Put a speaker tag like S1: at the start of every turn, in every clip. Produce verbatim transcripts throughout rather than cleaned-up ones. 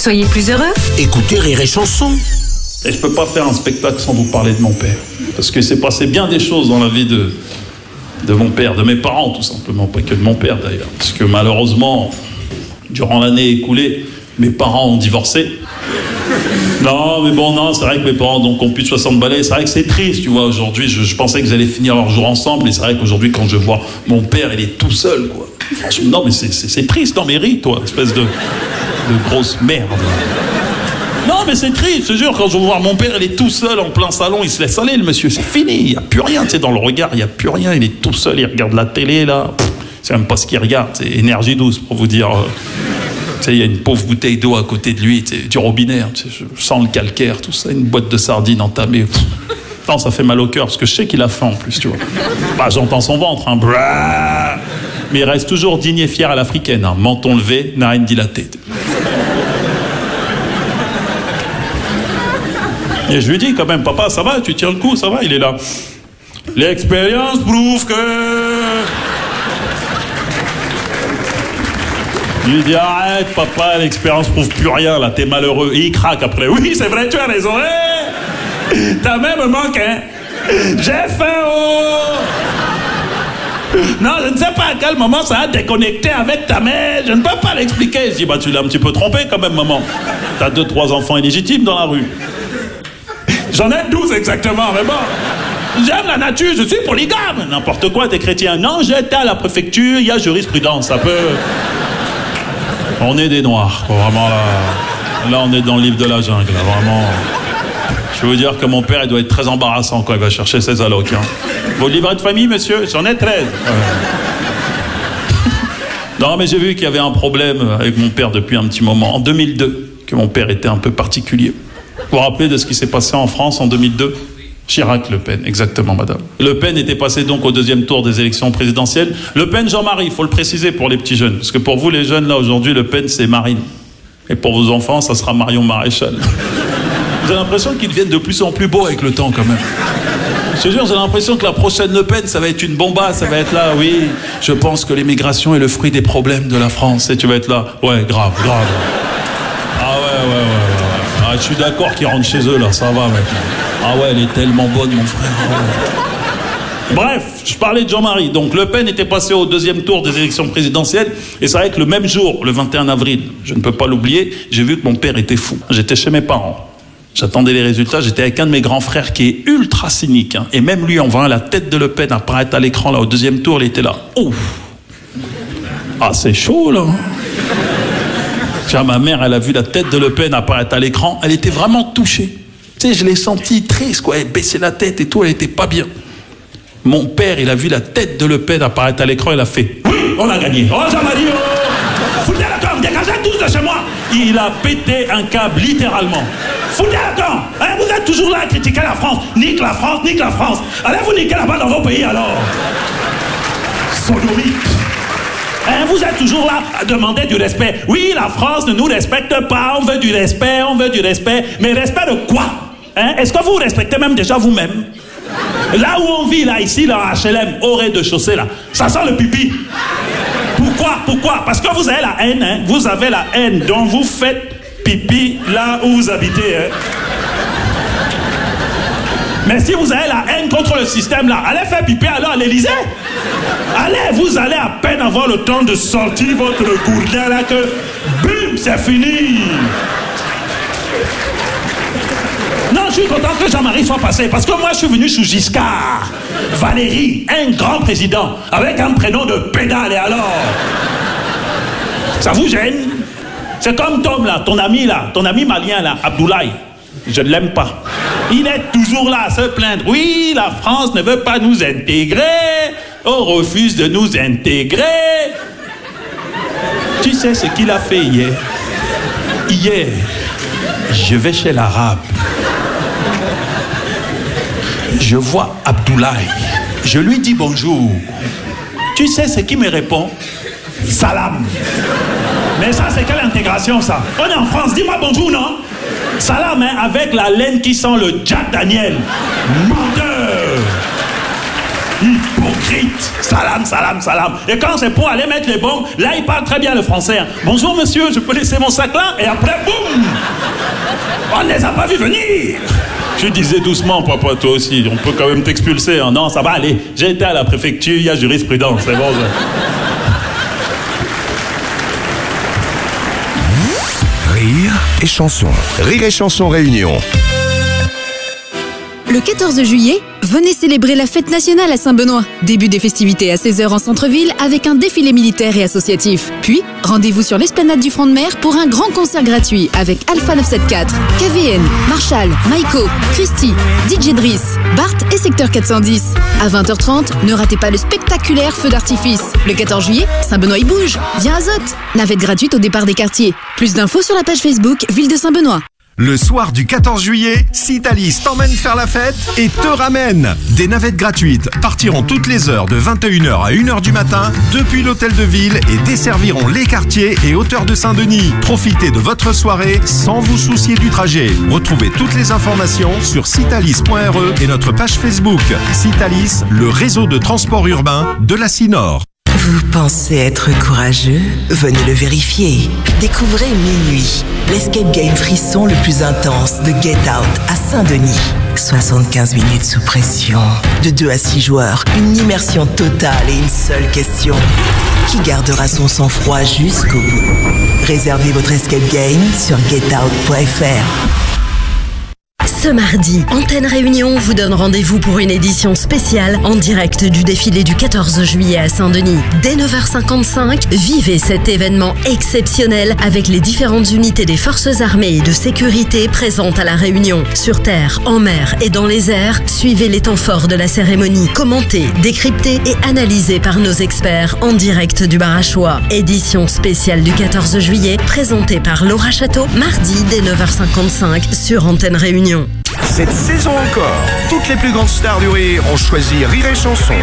S1: Soyez plus heureux.
S2: Écoutez Rire et Chanson.
S3: Et je peux pas faire un spectacle sans vous parler de mon père. Parce qu'il s'est passé bien des choses dans la vie de, de mon père, de mes parents tout simplement, pas que de mon père d'ailleurs. Parce que malheureusement, durant l'année écoulée, mes parents ont divorcé. Non, mais bon, non, c'est vrai que mes parents donc, ont plus de soixante balais. C'est vrai que c'est triste, tu vois. Aujourd'hui, je, je pensais qu'ils allaient finir leur jour ensemble. Et c'est vrai qu'aujourd'hui, quand je vois mon père, il est tout seul, quoi. Franchement, non, mais c'est, c'est, c'est triste. Non, mais ris, toi, espèce de, de grosse merde. Non, mais c'est triste, je te jure. Quand je vois mon père, il est tout seul en plein salon. Il se laisse aller, le monsieur. C'est fini. Il n'y a plus rien, tu sais, dans le regard. Il n'y a plus rien. Il est tout seul. Il regarde la télé, là. Pff, c'est même pas ce qu'il regarde. C'est énergie douce, pour vous dire. Euh, Tu sais, il y a une pauvre bouteille d'eau à côté de lui, tu sais, du robinet, hein, tu sais, je sens le calcaire, tout ça, une boîte de sardines entamée. Non, ça fait mal au cœur, parce que je sais qu'il a faim en plus, tu vois. Bah, j'entends son ventre, hein, brrr, mais il reste toujours digne et fier à l'africaine, hein, menton levé, narine dilatée. Et je lui dis quand même, papa, ça va, tu tiens le coup, ça va, il est là. L'expérience prouve que... Je lui dis, arrête, papa, l'expérience prouve plus rien, là, t'es malheureux. Et il craque après. Oui, c'est vrai, tu as raison. Hey, ta mère me manque, hein. J'ai faim, oh. Non, je ne sais pas à quel moment ça a déconnecté avec ta mère. Je ne peux pas l'expliquer. Je dis, bah, tu l'as un petit peu trompé quand même, maman. T'as deux, trois enfants illégitimes dans la rue. J'en ai douze exactement, mais bon. J'aime la nature, je suis polygame. N'importe quoi, t'es chrétien. Non, j'étais à la préfecture, il y a jurisprudence, ça peut... On est des noirs, quoi, vraiment là. Là, on est dans le livre de la jungle, là, vraiment. Je veux vous dire que mon père, il doit être très embarrassant quand il va chercher ses allocs. Hein. Vos livrets de famille, monsieur? J'en ai treize. Ouais. Non, mais j'ai vu qu'il y avait un problème avec mon père depuis un petit moment. En deux mille deux, que mon père était un peu particulier. Vous vous rappelez de ce qui s'est passé en France en deux mille deux? Chirac, Le Pen, exactement, madame. Le Pen était passé donc au deuxième tour des élections présidentielles. Le Pen, Jean-Marie, il faut le préciser pour les petits jeunes. Parce que pour vous, les jeunes, là, aujourd'hui, Le Pen, c'est Marine. Et pour vos enfants, ça sera Marion Maréchal. J'ai l'impression qu'ils deviennent de plus en plus beaux avec le temps, quand même. Je te jure, j'ai l'impression que la prochaine Le Pen, ça va être une bombasse, ça va être là, oui. Je pense que l'immigration est le fruit des problèmes de la France. Et tu vas être là, ouais, grave, grave. Ah ouais, ouais, ouais, ouais. Ah, je suis d'accord qu'ils rentrent chez eux, là, ça va, mec. Ah ouais, elle est tellement bonne, mon frère. Ouais. Bref, je parlais de Jean-Marie. Donc, Le Pen était passé au deuxième tour des élections présidentielles. Et c'est vrai que le même jour, le vingt et un avril, je ne peux pas l'oublier, j'ai vu que mon père était fou. J'étais chez mes parents. J'attendais les résultats. J'étais avec un de mes grands frères qui est ultra cynique. Hein. Et même lui, en voyant la tête de Le Pen apparaître à l'écran, là, au deuxième tour, il était là. Ouf! Ah, c'est chaud, là. Tiens, ma mère, elle a vu la tête de Le Pen apparaître à l'écran. Elle était vraiment touchée. Tu sais, je l'ai senti triste, quoi. Elle baissait la tête et tout, elle était pas bien. Mon père, il a vu la tête de Le Pen apparaître à l'écran, il a fait « Oui, on a gagné. Oh, Jean-Marie, oh, foutez la camp, dégagez tous de chez moi !» Il a pété un câble, littéralement. Foutez la camp, hein, vous êtes toujours là à critiquer la France. Nique la France, nique la France. Allez vous niquer là-bas dans vos pays, alors. Sodomie. Hein, vous êtes toujours là à demander du respect. Oui, la France ne nous respecte pas, on veut du respect, on veut du respect. Mais respect de quoi? Hein? Est-ce que vous respectez même déjà vous-même? Là où on vit, là, ici, là, H L M, au rez-de-chaussée, là, ça sent le pipi. Pourquoi? Pourquoi? Parce que vous avez la haine, hein? Vous avez la haine, donc vous faites pipi là où vous habitez, hein? Mais si vous avez la haine contre le système, là, allez faire pipi alors à l'Élysée. Allez, vous allez à peine avoir le temps de sortir votre gourdin, là, que, bim, c'est fini. Non, je suis content que Jean-Marie soit passé, parce que moi, je suis venu sous Giscard. Valéry, un grand président, avec un prénom de pédale, et alors? Ça vous gêne? C'est comme Tom, là, ton ami, là, ton ami malien, là, Abdoulaye. Je ne l'aime pas. Il est toujours là à se plaindre. Oui, la France ne veut pas nous intégrer. On refuse de nous intégrer. Tu sais ce qu'il a fait hier? Hier, je vais chez l'arabe. Je vois Abdoulaye. Je lui dis bonjour. Tu sais ce qu'il me répond? Salam. Mais ça, c'est quelle intégration, ça? On est en France, dis-moi bonjour, non? Salam, hein, avec la laine qui sent le Jack Daniel. Menteur. hypocrite. Salam, salam, salam. Et quand c'est pour aller mettre les bombes, là, il parle très bien le français. Bonjour, monsieur, je peux laisser mon sac là? Et après, boum! On ne les a pas vus venir. Je disais doucement, papa, toi aussi, on peut quand même t'expulser. Hein. Non, ça va aller. J'ai été à la préfecture, il y a jurisprudence, c'est bon.
S1: Rire et chanson. Rire et chanson réunion.
S2: Le quatorze juillet, venez célébrer la fête nationale à Saint-Benoît. Début des festivités à seize heures en centre-ville avec un défilé militaire et associatif. Puis, rendez-vous sur l'esplanade du Front de Mer pour un grand concert gratuit avec Alpha neuf cent soixante-quatorze, K V N, Marshall, Maiko, Christy, D J Driss, Bart et Secteur quatre cent dix. À vingt heures trente, ne ratez pas le spectaculaire feu d'artifice. Le quatorze juillet, Saint-Benoît y bouge. Viens à Zot. Navette gratuite au départ des quartiers. Plus d'infos sur la page Facebook Ville de Saint-Benoît.
S1: Le soir du quatorze juillet, Citalis t'emmène faire la fête et te ramène. Des navettes gratuites partiront toutes les heures de vingt et une heures à une heure du matin depuis l'hôtel de ville et desserviront les quartiers et hauteurs de Saint-Denis. Profitez de votre soirée sans vous soucier du trajet. Retrouvez toutes les informations sur citalis point r e et notre page Facebook. Citalis, le réseau de transport urbain de la Cinor.
S4: Vous pensez être courageux? Venez le vérifier. Découvrez Minuit, l'escape game frisson le plus intense de Get Out à Saint-Denis. soixante-quinze minutes sous pression, de deux à six joueurs, une immersion totale et une seule question. Qui gardera son sang-froid jusqu'au bout? Réservez votre escape game sur get out point f r.
S5: Ce mardi, Antenne Réunion vous donne rendez-vous pour une édition spéciale en direct du défilé du quatorze juillet à Saint-Denis. Dès neuf heures cinquante-cinq, vivez cet événement exceptionnel avec les différentes unités des forces armées et de sécurité présentes à La Réunion. Sur terre, en mer et dans les airs, suivez les temps forts de la cérémonie, commentés, décryptés et analysés par nos experts en direct du bar à choix. Édition spéciale du quatorze juillet, présentée par Laura Château, mardi dès neuf heures cinquante-cinq sur Antenne Réunion.
S1: Cette saison encore, toutes les plus grandes stars du rire ont choisi Rire et Chanson.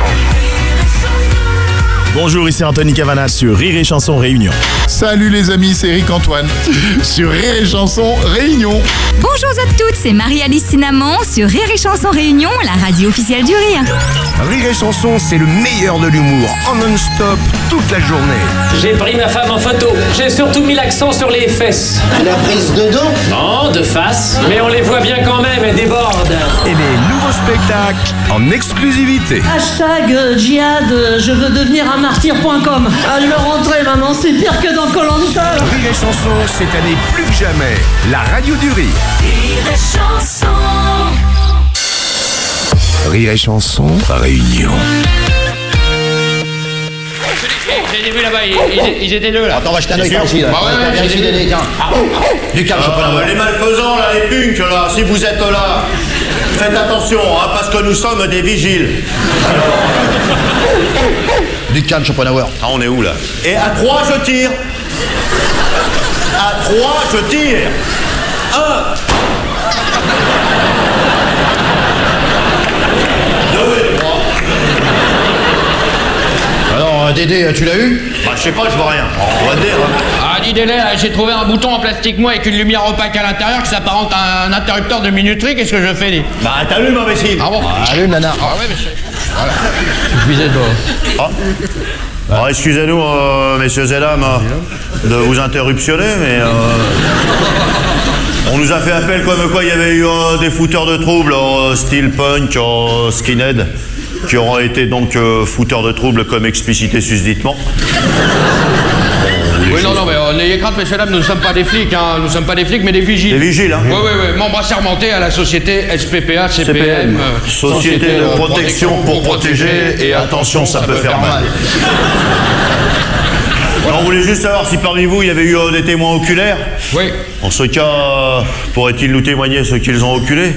S6: Bonjour, ici Anthony Cavana sur Rire et Chanson Réunion.
S7: Salut les amis, c'est Eric Antoine sur Rire et Chanson Réunion.
S8: Bonjour à toutes, c'est Marie-Alice Cinnamon sur Rire et Chanson Réunion, la radio officielle du rire.
S1: Rire et Chanson, c'est le meilleur de l'humour, en non-stop, toute la journée.
S9: J'ai pris ma femme en photo. J'ai surtout mis l'accent sur les fesses.
S10: La prise de dos?
S9: Non, de face. Mais on les voit bien quand même, elles débordent.
S1: Et les nouveaux spectacles en exclusivité.
S11: Hashtag euh, djihad, euh, je veux devenir un martyr point com. À le rentrer maintenant, c'est pire que dans Koh-Lanta.
S1: Rire et Chanson, cette année plus que jamais, la radio du rire.
S8: Rire et Chanson.
S1: Rire et Chanson Réunion.
S9: J'ai vu là-bas, ils, ils étaient deux là.
S10: Attends, on va jeter un œil par ici. Bah ouais, ouais, j'ai des tiens. Du calme, je
S12: Ah, les malfaisants, là, les punks, là, si vous êtes là, faites attention, hein, parce que nous sommes des vigiles.
S10: Du calme, Schopenhauer.
S12: Ah, on est où, là? Et à trois, je tire. À trois, je tire. Un. Deux et trois.
S10: Alors, Dédé, tu l'as eu?
S12: Bah, je sais pas, je vois rien. On va dire.
S9: Ah, dis délai, j'ai trouvé un bouton en plastique moi avec une lumière opaque à l'intérieur qui s'apparente à un interrupteur de minuterie. Qu'est-ce que je fais, dis?
S12: Bah, t'allumes, imbécile.
S9: Ah bon?
S10: Allume, nana.
S9: Ah ouais, monsieur. Voilà. Excusez-toi.
S12: Ah. Alors, excusez-nous, euh, messieurs et dames, euh, de vous interruptionner, mais euh, on nous a fait appel comme quoi il y avait eu euh, des fouteurs de troubles, euh, style punk, euh, skinhead, qui auront été donc euh, fouteurs de troubles comme explicité susditement.
S9: Oui, non, non, mais euh, n'ayez crainte, messieurs, dames, nous ne sommes pas des flics, hein. Nous ne sommes pas des flics, mais des vigiles.
S12: Des vigiles, hein.
S9: Oui, oui, oui. Membres assermentés à la société S P P A, C P M.
S12: C P M,
S9: euh,
S12: Société de protection pour protéger, et attention, ça peut faire mal. Alors, on voulait juste savoir si parmi vous, il y avait eu euh, des témoins oculaires.
S9: Oui.
S12: En ce cas, euh, pourraient-ils nous témoigner ce qu'ils ont oculé?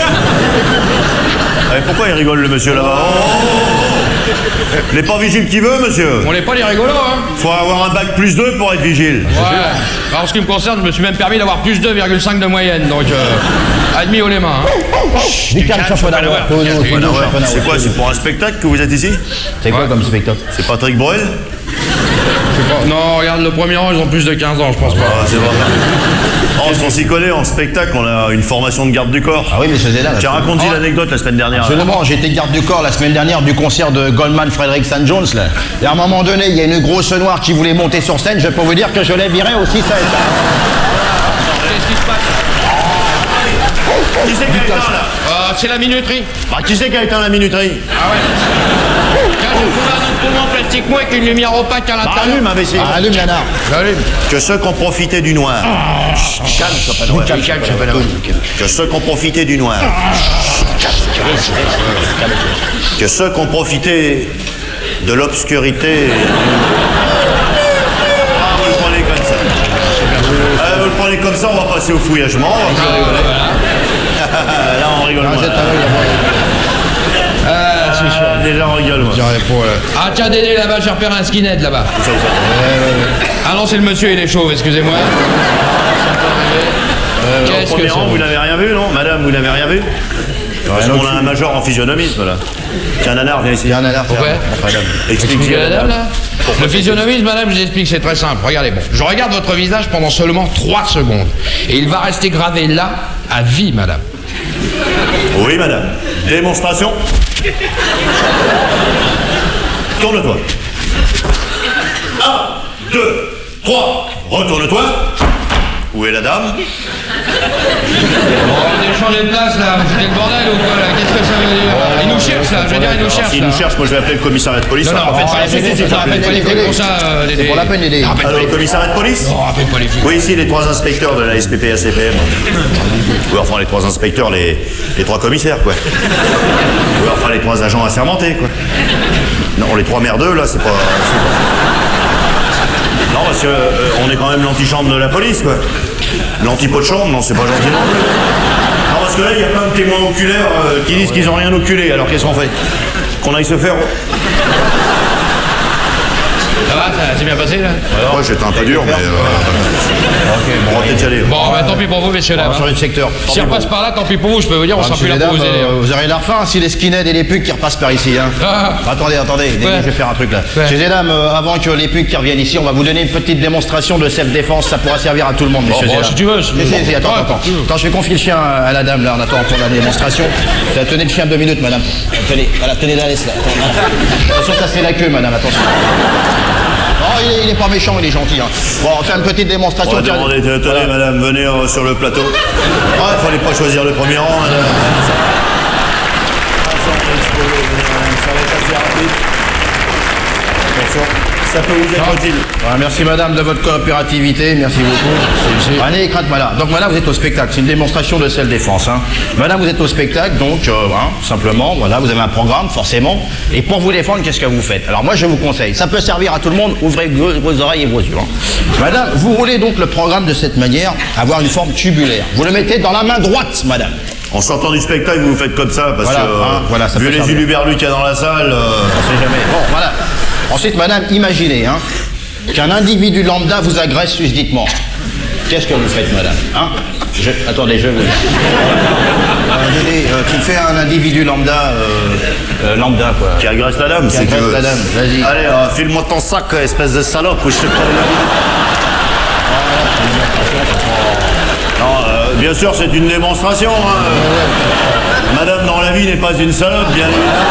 S12: Eh, pourquoi il rigole, le monsieur là-bas? Il n'est pas vigile qui veut, monsieur.
S9: On n'est pas les rigolos, hein.
S12: Faut avoir un bac plus deux pour être vigile.
S9: Ouais. Alors, en ce qui me concerne, je me suis même permis d'avoir plus deux virgule cinq de moyenne, donc euh, admis haut les mains. Hein.
S10: Du calme, Schopenhauer.
S12: C'est quoi, c'est pour un spectacle que vous êtes ici?
S10: C'est quoi comme spectacle?
S12: C'est Patrick Bruel?
S9: sais pas. Non, regarde, le premier rang, ils ont plus de quinze ans, je pense pas.
S12: Ah, c'est vrai. Oh, on s'y connaît en spectacle, on a une formation de garde du corps.
S10: Ah oui, monsieur Zella.
S12: Tiens, raconte-y
S10: Ah.
S12: l'anecdote la semaine dernière.
S10: Absolument, j'ai été garde du corps la semaine dernière du concert de Goldman Frederick Saint Jones. Là. Et à un moment donné, il y a une grosse noire qui voulait monter sur scène. Je peux vous dire que je l'ai viré aussi sec.
S9: Qu'est-ce qui se passe?
S12: Qui c'est qui a éteint là?
S9: Euh, c'est la minuterie.
S12: Bah, qui c'est qui a éteint la minuterie?
S9: Ah ouais. Tiens, j'ai trouvé un instrument en plastique mou avec une lumière opaque à
S12: Bah,
S9: l'intérieur.
S12: allume, imbécile.
S10: Ah, allume, Nana.
S9: J'allume.
S12: Que ceux qui ont profité du noir. Calme, sois pas drôle.
S9: Calme, calme, je pas
S12: Que ceux qui ont profité du noir. Que ceux qui ont profité de l'obscurité. Ah, vous le prenez comme ça. Euh, vous le prenez comme ça, on va passer au fouillagement. On va rigoler. Là, on rigole moins.
S9: Ah, c'est sûr.
S12: Ah, déjà, on rigole moins.
S9: Ah, tiens, Dédé, là-bas, j'ai repéré un skinhead, là-bas. Ah non, c'est le monsieur, il est chauve, excusez-moi.
S12: Euh,
S9: Qu'est-ce
S12: au premier
S9: que
S12: rang,
S9: c'est?
S12: vous n'avez rien vu, non? Madame, vous n'avez rien vu? Parce qu'on a un major en physionomisme, là. Tiens, Nanar, viens ici.
S10: Tiens, Nana.
S9: Pourquoi?
S12: Madame,
S9: Expliquez
S12: expliquez
S9: à la dame, là. Le physionomisme, madame, je vous explique, c'est très simple. Regardez, bon, je regarde votre visage pendant seulement trois secondes. Et il va rester gravé là, à vie, madame.
S12: Oui, madame. Démonstration. Tourne-toi. Un, deux, trois. Retourne-toi. Où est la dame?
S9: Bon, on est changé de place, là. Vous foutez le bordel ou quoi, là? Qu'est-ce que ça veut dire? Il nous cherche, là. Je veux dire, il nous cherche,
S12: S'il
S9: là.
S12: nous cherche, moi je vais appeler le commissariat de police.
S9: Non, non,
S12: en fait,
S9: en fait,
S12: c'est- c'est- c'est-
S9: appelle pas les flics pour ça, euh, Dédé.
S10: C'est pour la peine, Dédé.
S9: Appelle pas
S12: Alors,
S9: les
S12: le
S9: flics.
S12: commissariat de police?
S9: Non, appelle pas les flics.
S12: Oui, ici, les trois inspecteurs de la S P P A C P M. Oui, enfin, les trois inspecteurs, les, les trois commissaires, quoi. Oui, enfin, les trois agents assermentés, quoi. Non, les trois merdeux, là, c'est pas... c'est pas- Non, parce que euh, on est quand même l'antichambre de la police, quoi. L'antipot de chambre, non, c'est pas gentil non plus. Non, parce que là, il y a plein de témoins oculaires euh, qui disent qu'ils ont rien oculé, alors qu'est-ce qu'on fait? Qu'on aille se faire...
S9: Ça va, ça s'est bien passé, là?
S12: Ouais, j'étais un peu dur, mais... Euh...
S10: Ok,
S12: on va peut-être y aller.
S9: Bon, bah, tant pis pour vous, messieurs, là.
S10: On va changer de secteur.
S9: Si on passe par là, tant pis pour vous, je peux vous dire, on
S10: Ah,
S9: sera plus
S10: monsieur
S9: là pour
S10: Mesdames,
S9: vous aider.
S10: euh, vous aurez l'air fin si les skinheads et les pugs qui repassent par ici. Hein.
S9: Ah.
S10: Attendez, attendez, Dédé,
S9: Ouais.
S10: je vais faire un truc là.
S9: Ouais.
S10: Messieurs et dames, euh, avant que les pugs qui reviennent ici, on va vous donner une petite démonstration de self-défense. Ça pourra servir à tout le monde, messieurs
S9: bon,
S10: et dames.
S9: si tu veux, si tu veux.
S10: Si, si, si, attends,
S9: Ouais,
S10: attends.
S9: si tu veux.
S10: Attends, je vais confier le chien à la dame là en attendant pour la démonstration. Euh, Tenez le chien deux minutes, madame. Euh, Tenez, voilà, tenez la laisse là. Attends, voilà. Attention, ça c'est la queue, madame, attention. Oh, il est, il est pas méchant, il est gentil. Hein. Bon, on fait une petite démonstration.
S12: On va
S10: Tiens,
S12: demander, tenez,
S10: voilà.
S12: madame, venez euh, sur le plateau. Ah, il fallait pas choisir le premier rang, madame. Ça va être assez rapide. Attention, ça peut vous être utile.
S10: Voilà, merci madame de votre coopérativité, merci beaucoup. Allez, crainte malade. Donc madame, vous êtes au spectacle, c'est une démonstration de self-défense. Hein. Madame, vous êtes au spectacle, donc euh, hein, simplement, voilà, vous avez un programme, forcément. Et pour vous défendre, qu'est-ce que vous faites? Alors moi, je vous conseille, ça peut servir à tout le monde, ouvrez vos, vos oreilles et vos yeux. Hein. Madame, vous roulez donc le programme de cette manière, avoir une forme tubulaire. Vous le mettez dans la main droite, madame.
S12: En sortant du spectacle, vous vous faites comme ça, parce
S10: Voilà,
S12: que euh,
S10: hein, voilà, ça
S12: vu
S10: peut
S12: les
S10: servir.
S12: uluberlus qu'il y a dans la salle... euh,
S10: On sait jamais. Bon, voilà. Ensuite, madame, imaginez hein, qu'un individu lambda vous agresse susditement. Qu'est-ce que vous faites, madame hein je, Attendez, je vais vous dire. Euh, Dédé, euh, tu fais un individu lambda, euh, euh, lambda, quoi.
S12: Qui agresse la dame,
S10: Qui
S12: si tu
S10: agresse
S12: veux.
S10: la dame, vas-y.
S12: Allez, euh, file-moi ton sac, espèce de salope, ou je te prends le... Non, euh, bien sûr, c'est une démonstration. Hein. Madame, dans la vie, n'est pas une salope, bien évidemment.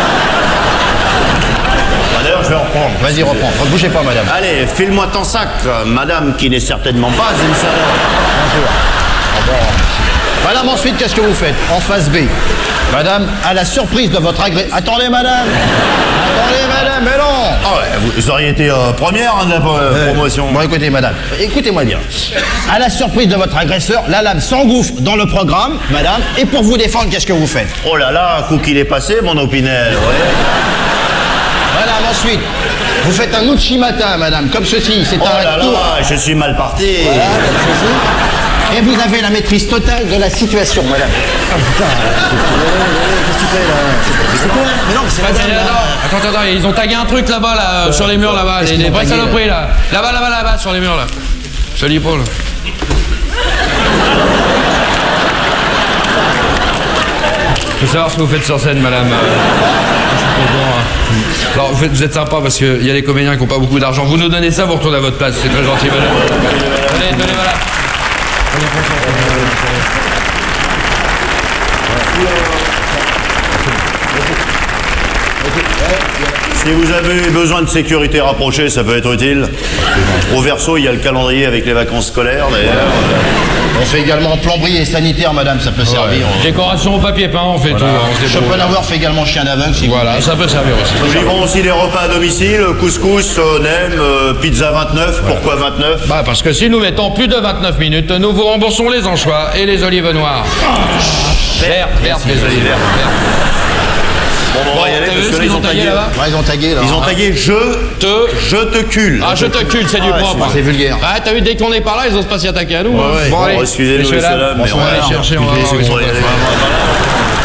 S12: Ah, D'ailleurs, je vais en reprendre.
S10: Vas-y, reprends. Ne bougez pas, madame.
S12: Allez, file-moi ton sac, euh, madame, qui n'est certainement pas une salope.
S10: Bien sûr. Ah bon. Madame, ensuite, qu'est-ce que vous faites? En phase B. Madame, à la surprise de votre agré... Attendez, madame. Attendez, madame, mais non.
S12: Ah ouais, vous auriez été euh, première hein, de la euh, promotion.
S10: Bon, écoutez, madame, écoutez-moi bien. À la surprise de votre agresseur, la lame s'engouffre dans le programme, madame, et pour vous défendre, qu'est-ce que vous faites?
S12: Oh là là, un coup qu'il est passé, mon Opinel, ouais.
S10: Madame, ensuite, vous faites un Uchimata, madame, comme ceci. C'est
S12: Oh
S10: un
S12: là
S10: tour.
S12: là, je suis mal parti.
S10: Voilà, comme ceci. Et vous avez la maîtrise totale de la situation, madame. Oh putain, qu'est-ce que tu fais là? C'est quoi? Mais non, mais c'est
S9: Vas-y,
S10: madame.
S9: attends,
S10: là.
S9: attends, attends, ils ont tagué un truc là-bas, là, euh, sur les murs là-bas,
S10: Qu'est-ce
S9: des,
S10: qu'ils
S9: des
S10: ont
S9: vraies
S10: tagué,
S9: saloperies là. Là-bas, là-bas, là-bas, sur les murs là. Je te dis pas là. Je veux savoir ce que vous faites sur scène, madame. Euh, Alors, vous êtes, vous êtes sympa parce qu'il y a les comédiens qui n'ont pas beaucoup d'argent. Vous nous donnez ça, vous retournez à votre place. C'est très gentil, madame. Tenez, tenez, voilà.
S12: Si vous avez besoin de sécurité rapprochée, ça peut être utile. Au verso, il y a le calendrier avec les vacances scolaires, d'ailleurs.
S10: On fait également plomberie et sanitaire, madame, ça peut servir.
S9: Ouais. Décoration au papier peint, on fait
S10: voilà.
S9: tout.
S10: Schopenhauer fait également chien d'aveugle. Si
S9: voilà, ça peut servir aussi.
S12: Nous livrons aussi des repas à domicile, couscous, nem, euh, pizza vingt-neuf. Voilà. Pourquoi vingt-neuf?
S9: Bah parce que si nous mettons plus de vingt-neuf minutes, nous vous remboursons les anchois et les olives noires. Vert, vert, les olives vertes.
S12: Bon, bon, on va y aller parce que là, ils ont tagué là-bas.
S10: Ouais, ils ont tagué là.
S12: Ils ont tagué je te je te cule.
S9: Ah, je te cule, c'est du
S10: ah,
S9: propre.
S10: C'est vulgaire.
S9: Ah, t'as vu, dès qu'on est par là, ils osent pas s'y attaquer à nous.
S12: Ouais, ouais.
S9: Bon,
S12: bon,
S9: allez,
S12: excusez-nous, messieurs, dames, mais
S9: on va aller chercher. On va aller.